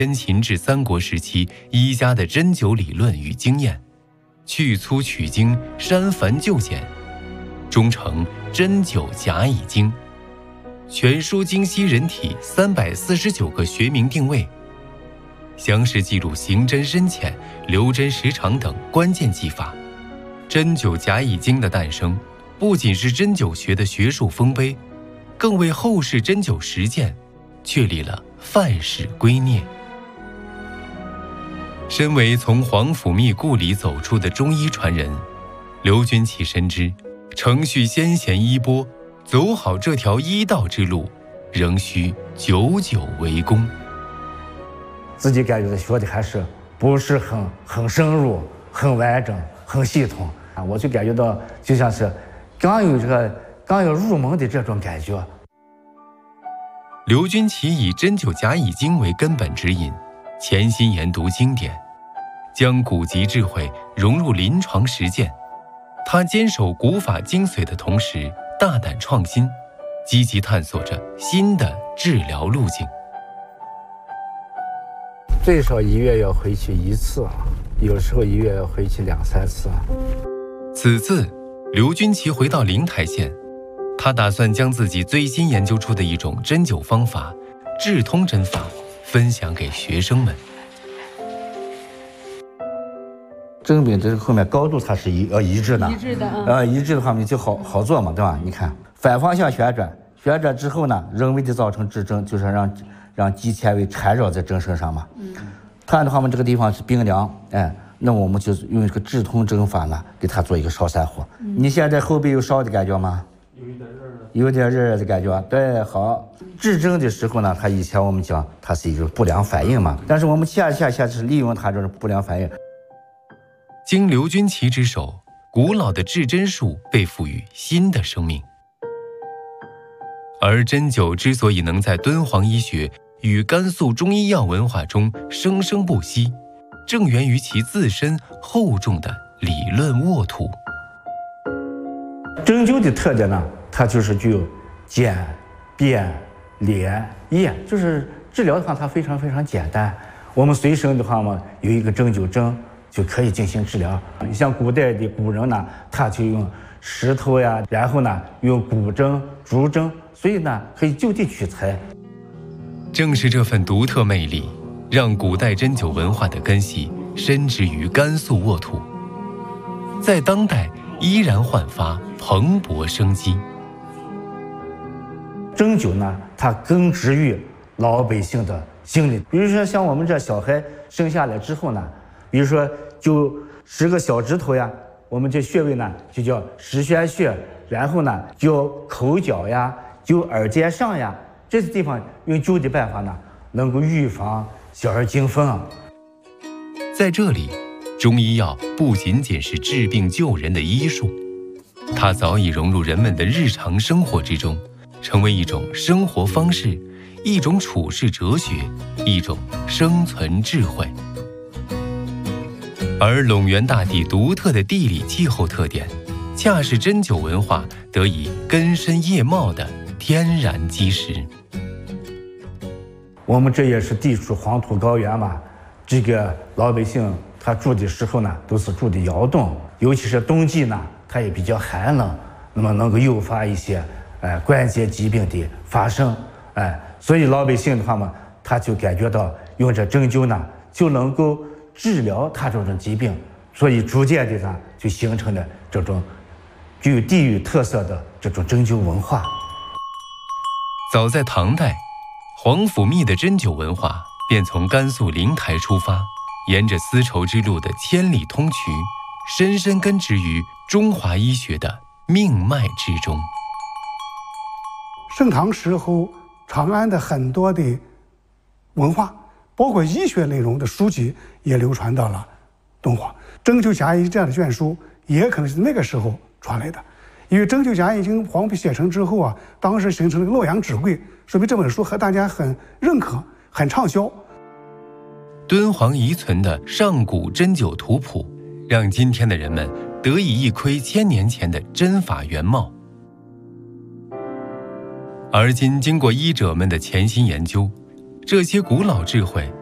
先秦至三国时期医家的针灸理论与经验，去粗取精，删繁就简，终成针灸甲乙经，全书精析人体349个学名定位，详实记录行针深浅、留针时长等关键技法。针灸甲乙经的诞生，不仅是针灸学的学术丰碑，更为后世针灸实践确立了范式圭臬。身为从皇甫谧故里走出的中医传人，刘君奇深知承续先贤衣钵，走好这条医道之路，仍需久久为功。 自己感觉学的还是不是很深入、很完整、很系统啊！我就感觉到就像是刚要入门的这种感觉。 刘君奇以针灸甲乙经为根本指引，潜心研读经典，将古籍智慧融入临床实践。他坚守古法精髓的同时，大胆创新，积极探索着新的治疗路径。 最少1月要回去1次，有时候1月要回去2、3次。 此次，刘君奇回到灵台县，他打算将自己最新研究出的一种针灸方法——治通针法，分享给学生们。 针柄这后面高度它是一致的，一致的话你就好做嘛，对吧？你看反方向旋转，旋转之后呢，人为的造成支针，就是让肌纤维缠绕在针身上嘛。它的话，我们这个地方是冰凉，那我们就用这个治通针法呢，给它做一个烧散火。你现在后背有烧的感觉吗？有点热的感觉。对，好。治针的时候呢，它以前我们讲它是一种不良反应嘛，但是我们恰恰是利用它这种不良反应。 经刘君奇之手，古老的治针术被赋予新的生命。而针灸之所以能在敦煌医学与甘肃中医药文化中生生不息，正源于其自身厚重的理论沃土。 针灸的特点呢，它就是具有简、便、廉、易，就是治疗的话，它非常非常简单。我们随身的话嘛，有一个针灸针就可以进行治疗。你像古代的古人呢，他就用石头呀，然后呢用骨针、竹针，所以呢可以就地取材。 正是这份独特魅力，让古代针灸文化的根系深植于甘肃沃土，在当代依然焕发蓬勃生机。 针灸呢，它根植于老百姓的心里。比如说像我们这小孩生下来之后呢，比如说就10个小指头呀，我们这穴位呢就叫十宣穴，然后呢就口角呀，就耳尖上呀，这些地方用灸的办法呢，能够预防小儿惊风。 在这里，中医药不仅仅是治病救人的医术，它早已融入人们的日常生活之中，成为一种生活方式，一种处世哲学，一种生存智慧。而陇源大地独特的地理气候特点，恰是针灸文化得以根深叶茂的天然基石。 我们这也是地处黄土高原嘛，这个老百姓他住的时候呢，都是住的窑洞，尤其是冬季呢，它也比较寒冷，那么能够诱发一些关节疾病的发生，所以老百姓的话嘛，他就感觉到用这针灸呢，就能够治疗他这种疾病，所以逐渐的呢，就形成了这种具有地域特色的这种针灸文化。 早在唐代，皇甫谧的针灸文化便从甘肃灵台出发，沿着丝绸之路的千里通衢，深深根植于中华医学的命脉之中。 盛唐时候，长安的很多的文化，包括医学内容的书籍，也流传到了敦煌。针灸甲乙这样的卷书，也可能是那个时候传来的。因为针灸甲乙经黄皮写成之后啊，当时形成了洛阳纸贵，说明这本书和大家很认可，很畅销。 敦煌遗存的上古针灸图谱，让今天的人们得以一窥1000年前的针法原貌。而今经过医者们的潜心研究，这些古老智慧